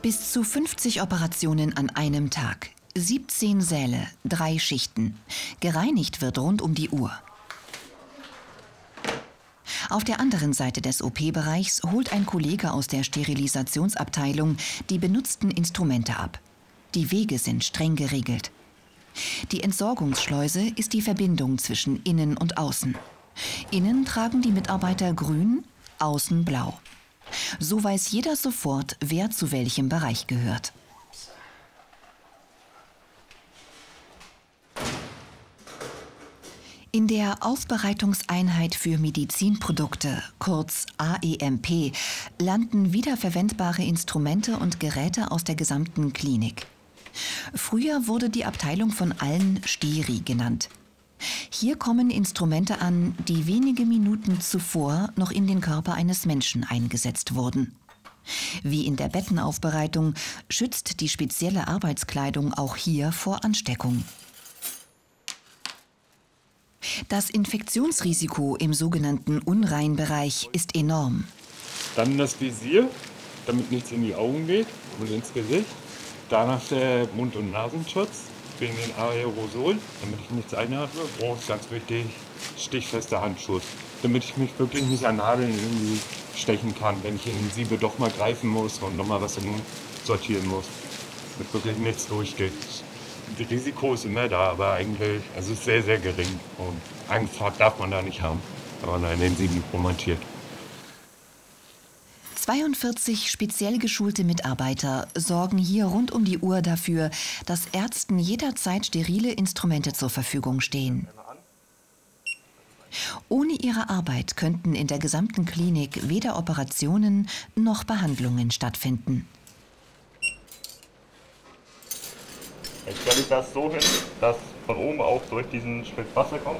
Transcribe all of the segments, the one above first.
Bis zu 50 Operationen an einem Tag. 17 Säle, 3 Schichten. Gereinigt wird rund um die Uhr. Auf der anderen Seite des OP-Bereichs holt ein Kollege aus der Sterilisationsabteilung die benutzten Instrumente ab. Die Wege sind streng geregelt. Die Entsorgungsschleuse ist die Verbindung zwischen Innen und Außen. Innen tragen die Mitarbeiter grün, außen blau. So weiß jeder sofort, wer zu welchem Bereich gehört. In der Aufbereitungseinheit für Medizinprodukte, kurz AEMP, landen wiederverwendbare Instrumente und Geräte aus der gesamten Klinik. Früher wurde die Abteilung von allen Steri genannt. Hier kommen Instrumente an, die wenige Minuten zuvor noch in den Körper eines Menschen eingesetzt wurden. Wie in der Bettenaufbereitung schützt die spezielle Arbeitskleidung auch hier vor Ansteckung. Das Infektionsrisiko im sogenannten Unreinbereich ist enorm. Dann das Visier, damit nichts in die Augen geht und ins Gesicht. Danach der Mund- und Nasenschutz wegen den Aerosolen, damit ich nichts einatme. Und ganz wichtig, stichfeste Handschuhe, damit ich mich wirklich nicht an Nadeln irgendwie stechen kann, wenn ich in den Siebe doch mal greifen muss und nochmal was sortieren muss, damit wirklich nichts durchgeht. Das Risiko ist immer da, aber eigentlich, also ist sehr, sehr gering. Und Angst darf man da nicht haben, wenn man da in den Sieben romantiert. 42 speziell geschulte Mitarbeiter sorgen hier rund um die Uhr dafür, dass Ärzten jederzeit sterile Instrumente zur Verfügung stehen. Ohne ihre Arbeit könnten in der gesamten Klinik weder Operationen noch Behandlungen stattfinden. Jetzt stelle ich das so hin, dass von oben auch durch diesen Schritt Wasser kommt.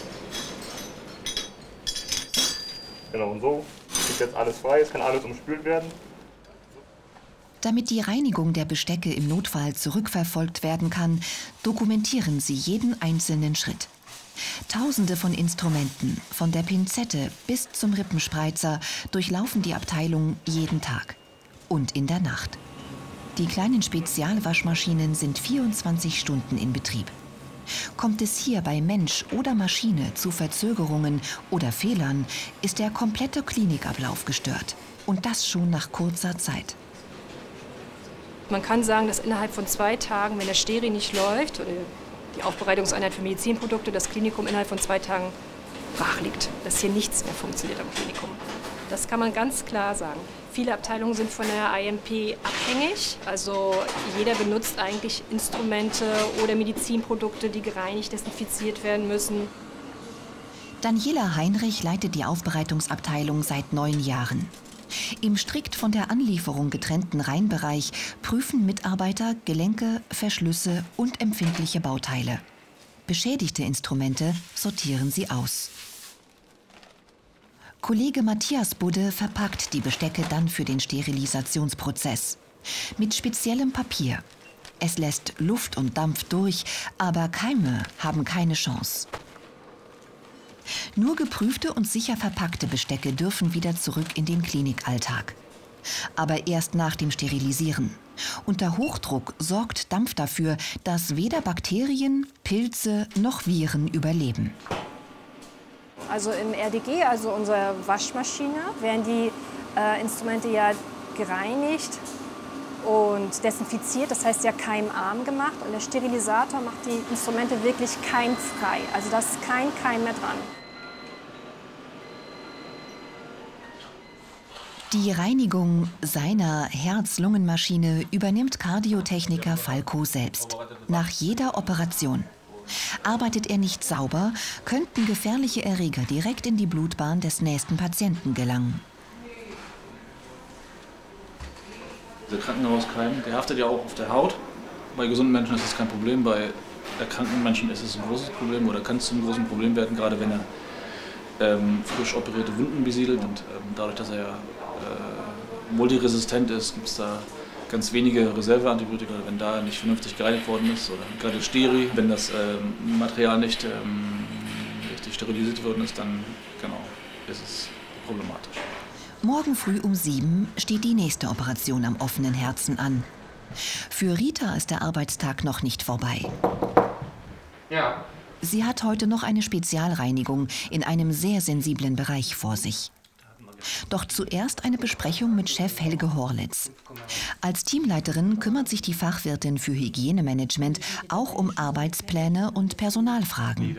Genau, und so ist jetzt alles frei, es kann alles umspült werden. Damit die Reinigung der Bestecke im Notfall zurückverfolgt werden kann, dokumentieren sie jeden einzelnen Schritt. Tausende von Instrumenten, von der Pinzette bis zum Rippenspreizer, durchlaufen die Abteilung jeden Tag und in der Nacht. Die kleinen Spezialwaschmaschinen sind 24 Stunden in Betrieb. Kommt es hier bei Mensch oder Maschine zu Verzögerungen oder Fehlern, ist der komplette Klinikablauf gestört. Und das schon nach kurzer Zeit. Man kann sagen, dass innerhalb von 2 Tagen, wenn der Steri nicht läuft, oder die Aufbereitungseinheit für Medizinprodukte, das Klinikum innerhalb von 2 Tagen brach liegt. Dass hier nichts mehr funktioniert am Klinikum. Das kann man ganz klar sagen. Viele Abteilungen sind von der IMP abhängig. Also jeder benutzt eigentlich Instrumente oder Medizinprodukte, die gereinigt, desinfiziert werden müssen. Daniela Heinrich leitet die Aufbereitungsabteilung seit 9 Jahren. Im strikt von der Anlieferung getrennten Reinbereich prüfen Mitarbeiter Gelenke, Verschlüsse und empfindliche Bauteile. Beschädigte Instrumente sortieren sie aus. Kollege Matthias Budde verpackt die Bestecke dann für den Sterilisationsprozess. Mit speziellem Papier. Es lässt Luft und Dampf durch, aber Keime haben keine Chance. Nur geprüfte und sicher verpackte Bestecke dürfen wieder zurück in den Klinikalltag. Aber erst nach dem Sterilisieren. Unter Hochdruck sorgt Dampf dafür, dass weder Bakterien, Pilze noch Viren überleben. Also im RDG, also unserer Waschmaschine, werden die Instrumente ja gereinigt und desinfiziert, das heißt ja keimarm gemacht. Und der Sterilisator macht die Instrumente wirklich keimfrei, also da ist kein Keim mehr dran. Die Reinigung seiner Herz-Lungen-Maschine übernimmt Kardiotechniker Falco selbst, nach jeder Operation. Arbeitet er nicht sauber, könnten gefährliche Erreger direkt in die Blutbahn des nächsten Patienten gelangen. Der Krankenhauskeim, der haftet ja auch auf der Haut. Bei gesunden Menschen ist das kein Problem, bei erkrankten Menschen ist es ein großes Problem oder kann es zu einem großen Problem werden, gerade wenn er frisch operierte Wunden besiedelt. Und dadurch, dass er ja multiresistent ist, gibt es da ganz wenige Reserveantibiotika, wenn da nicht vernünftig gereinigt worden ist, oder gerade Steri, wenn das Material nicht richtig sterilisiert worden ist, dann genau, ist es problematisch. Morgen früh um 7 steht die nächste Operation am offenen Herzen an. Für Rita ist der Arbeitstag noch nicht vorbei. Ja. Sie hat heute noch eine Spezialreinigung in einem sehr sensiblen Bereich vor sich. Doch zuerst eine Besprechung mit Chef Helge Horlitz. Als Teamleiterin kümmert sich die Fachwirtin für Hygienemanagement auch um Arbeitspläne und Personalfragen.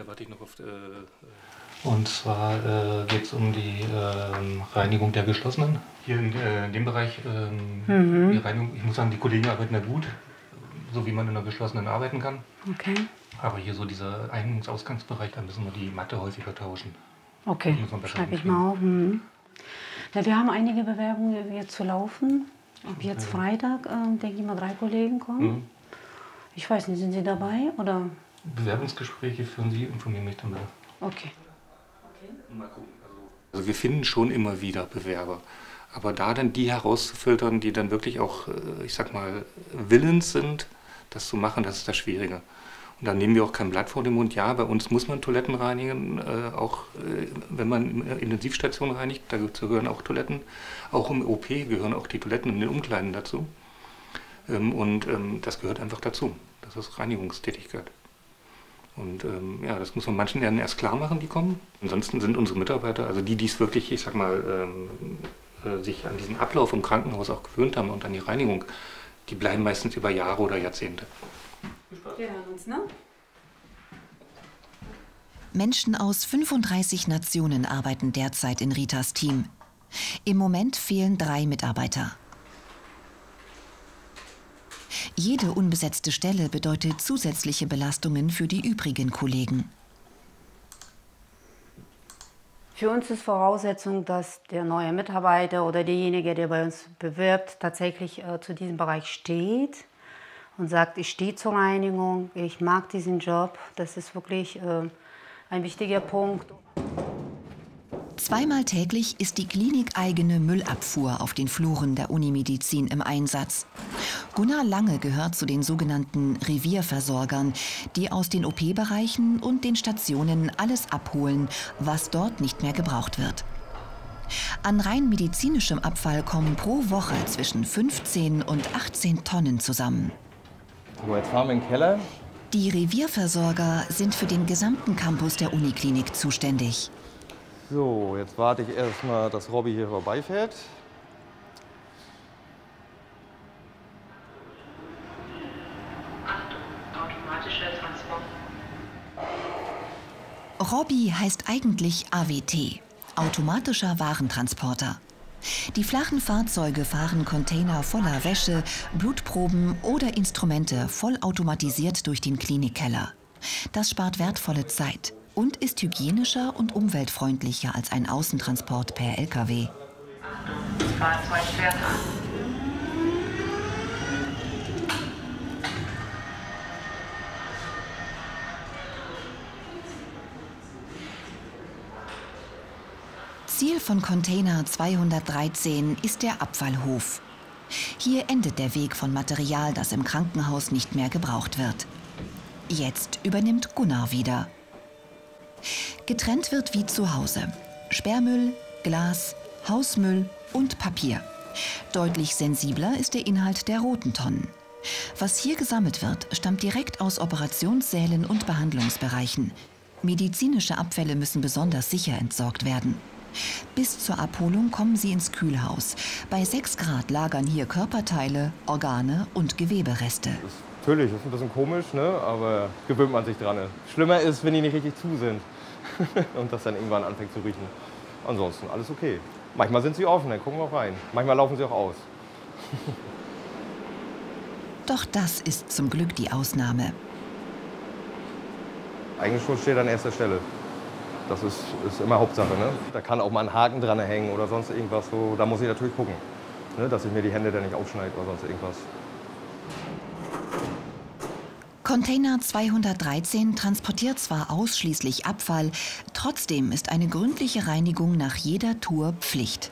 Und zwar geht es um die Reinigung der Geschlossenen. Hier in dem Bereich, die Reinigung, ich muss sagen, die Kollegen arbeiten da gut, so wie man in einer geschlossenen arbeiten kann. Okay. Aber hier so dieser Eingangs- und Ausgangsbereich, da müssen wir die Matte häufiger tauschen. Okay, schreibe ich mal auf. Ja, wir haben einige Bewerbungen jetzt zu laufen. Ab jetzt Freitag, denke ich mal, 3 Kollegen kommen. Ich weiß nicht, sind Sie dabei? Oder? Bewerbungsgespräche führen Sie, informieren mich dann bitte. Okay. Mal gucken. Also wir finden schon immer wieder Bewerber. Aber da dann die herauszufiltern, die dann wirklich auch, ich sag mal, willens sind, das zu machen, das ist das Schwierige. Und dann nehmen wir auch kein Blatt vor den Mund. Ja, bei uns muss man Toiletten reinigen, auch wenn man in Intensivstationen reinigt, da gehören auch Toiletten. Auch im OP gehören auch die Toiletten in den Umkleiden dazu. Und das gehört einfach dazu. Das ist Reinigungstätigkeit. Und ja, das muss man manchen erst klar machen, die kommen. Ansonsten sind unsere Mitarbeiter, also die es wirklich, ich sag mal, sich an diesen Ablauf im Krankenhaus auch gewöhnt haben und an die Reinigung, die bleiben meistens über Jahre oder Jahrzehnte. Wir hören uns, ne? Menschen aus 35 Nationen arbeiten derzeit in Ritas Team. Im Moment fehlen 3 Mitarbeiter. Jede unbesetzte Stelle bedeutet zusätzliche Belastungen für die übrigen Kollegen. Für uns ist Voraussetzung, dass der neue Mitarbeiter oder derjenige, der bei uns bewirbt, tatsächlich zu diesem Bereich steht und sagt, ich stehe zur Reinigung, ich mag diesen Job. Das ist wirklich ein wichtiger Punkt. Zweimal täglich ist die klinikeigene Müllabfuhr auf den Fluren der Unimedizin im Einsatz. Gunnar Lange gehört zu den sogenannten Revierversorgern, die aus den OP-Bereichen und den Stationen alles abholen, was dort nicht mehr gebraucht wird. An rein medizinischem Abfall kommen pro Woche zwischen 15 und 18 Tonnen zusammen. So, jetzt fahren wir in den Keller. Die Revierversorger sind für den gesamten Campus der Uniklinik zuständig. So, jetzt warte ich erstmal, dass Robby hier vorbeifährt. Robby heißt eigentlich AWT, automatischer Warentransporter. Die flachen Fahrzeuge fahren Container voller Wäsche, Blutproben oder Instrumente vollautomatisiert durch den Klinikkeller. Das spart wertvolle Zeit und ist hygienischer und umweltfreundlicher als ein Außentransport per LKW. Fahrzeug fährt an. Ziel von Container 213 ist der Abfallhof. Hier endet der Weg von Material, das im Krankenhaus nicht mehr gebraucht wird. Jetzt übernimmt Gunnar wieder. Getrennt wird wie zu Hause. Sperrmüll, Glas, Hausmüll und Papier. Deutlich sensibler ist der Inhalt der roten Tonnen. Was hier gesammelt wird, stammt direkt aus Operationssälen und Behandlungsbereichen. Medizinische Abfälle müssen besonders sicher entsorgt werden. Bis zur Abholung kommen sie ins Kühlhaus. Bei 6 Grad lagern hier Körperteile, Organe und Gewebereste. Natürlich, das ist ein bisschen komisch, ne? Aber gewöhnt man sich dran. Schlimmer ist, wenn die nicht richtig zu sind und das dann irgendwann anfängt zu riechen. Ansonsten alles okay. Manchmal sind sie offen, dann gucken wir auch rein. Manchmal laufen sie auch aus. Doch das ist zum Glück die Ausnahme. Eigenschutz steht an erster Stelle. Das ist immer Hauptsache. Ne? Da kann auch mal ein Haken dran hängen oder sonst irgendwas. So. Da muss ich natürlich gucken, ne? Dass ich mir die Hände dann nicht aufschneide oder sonst irgendwas. Container 213 transportiert zwar ausschließlich Abfall, trotzdem ist eine gründliche Reinigung nach jeder Tour Pflicht.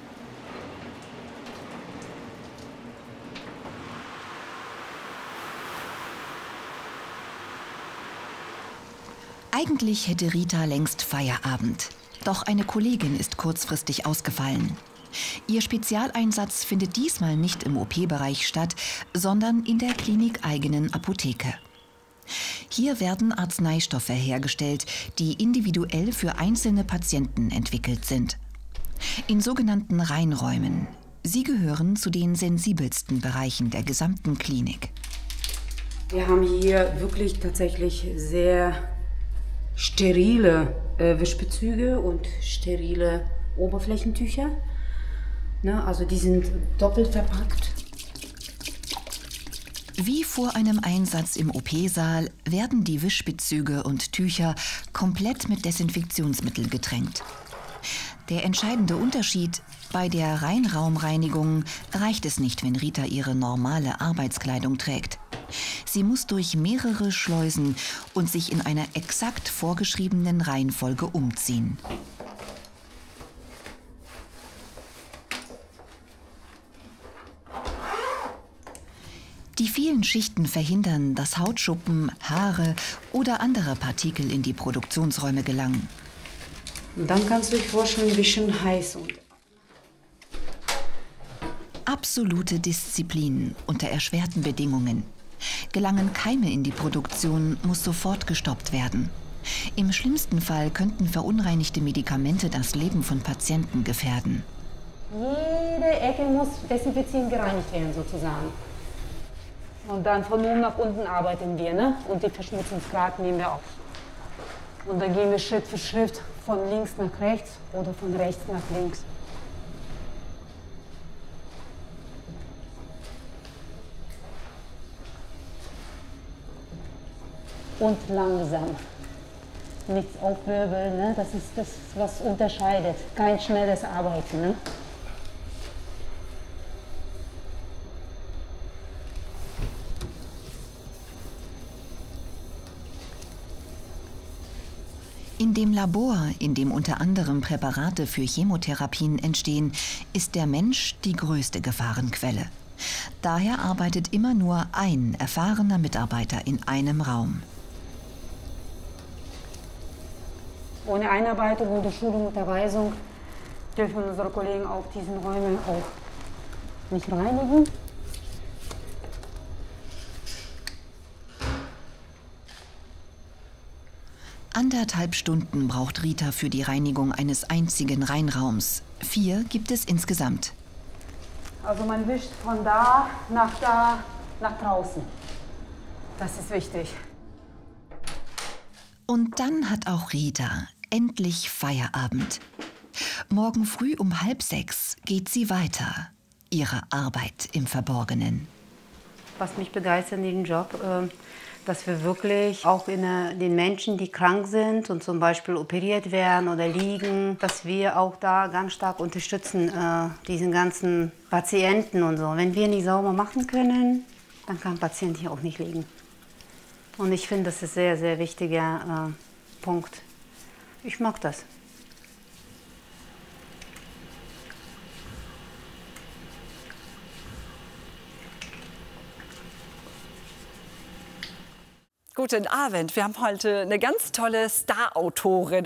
Eigentlich hätte Rita längst Feierabend. Doch eine Kollegin ist kurzfristig ausgefallen. Ihr Spezialeinsatz findet diesmal nicht im OP-Bereich statt, sondern in der klinikeigenen Apotheke. Hier werden Arzneistoffe hergestellt, die individuell für einzelne Patienten entwickelt sind. In sogenannten Reinräumen. Sie gehören zu den sensibelsten Bereichen der gesamten Klinik. Wir haben hier wirklich tatsächlich sehr sterile Wischbezüge und sterile Oberflächentücher. Ne, also die sind doppelt verpackt. Wie vor einem Einsatz im OP-Saal werden die Wischbezüge und Tücher komplett mit Desinfektionsmittel getränkt. Der entscheidende Unterschied: Bei der Reinraumreinigung reicht es nicht, wenn Rita ihre normale Arbeitskleidung trägt. Sie muss durch mehrere Schleusen und sich in einer exakt vorgeschriebenen Reihenfolge umziehen. Die vielen Schichten verhindern, dass Hautschuppen, Haare oder andere Partikel in die Produktionsräume gelangen. Und dann kannst du dich vorstellen, wie schön heiß und Absolute Disziplin unter erschwerten Bedingungen. Gelangen Keime in die Produktion, muss sofort gestoppt werden. Im schlimmsten Fall könnten verunreinigte Medikamente das Leben von Patienten gefährden. jede Ecke muss desinfiziert gereinigt werden sozusagen. Und dann von oben nach unten arbeiten wir, ne? Und die Verschmutzungsgrad nehmen wir auf. Und dann gehen wir Schritt für Schritt von links nach rechts oder von rechts nach links. Und langsam. Nichts aufwirbeln, ne? Das ist das, was unterscheidet. Kein schnelles Arbeiten, ne? In dem Labor, in dem unter anderem Präparate für Chemotherapien entstehen, ist der Mensch die größte Gefahrenquelle. Daher arbeitet immer nur ein erfahrener Mitarbeiter in einem Raum. Ohne Einarbeitung oder Schulung und Unterweisung dürfen unsere Kollegen auch diesen Räume auch nicht reinigen. Anderthalb Stunden braucht Rita für die Reinigung eines einzigen Reinraums. 4 gibt es insgesamt. Also man wischt von da, nach draußen. Das ist wichtig. Und dann hat auch Rita endlich Feierabend. Morgen früh um 5:30 geht sie weiter. Ihre Arbeit im Verborgenen. Was mich begeistert in diesem Job, dass wir wirklich auch den Menschen, die krank sind und zum Beispiel operiert werden oder liegen, dass wir auch da ganz stark unterstützen, diesen ganzen Patienten und so. Wenn wir nicht sauber machen können, dann kann ein Patient hier auch nicht liegen. Und ich finde, das ist ein sehr, sehr wichtiger Punkt. Ich mag das. Guten Abend. Wir haben heute eine ganz tolle Star-Autorin